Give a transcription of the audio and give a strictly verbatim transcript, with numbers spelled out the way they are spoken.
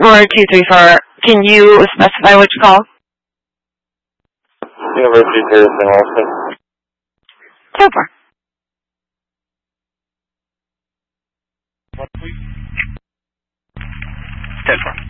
Or two three four. Can you specify which call? University of Harrison, Austin. Two four. What, please? Ten four.